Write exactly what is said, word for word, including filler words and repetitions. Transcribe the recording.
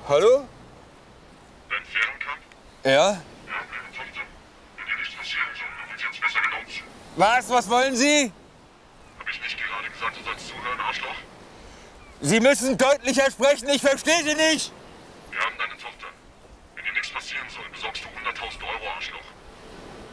Hallo? Ben Fehrenkamp? Ja? Ja, meine Tochter. Wenn dir nichts passieren soll, dann wird sie jetzt besser genau zu. Was? Was wollen Sie? Hab ich nicht gerade gesagt, du sollst zuhören, Arschloch? Sie müssen deutlicher sprechen, ich verstehe Sie nicht! Wir haben deine Tochter. Wenn dir nichts passieren soll, besorgst du hunderttausend Euro, Arschloch.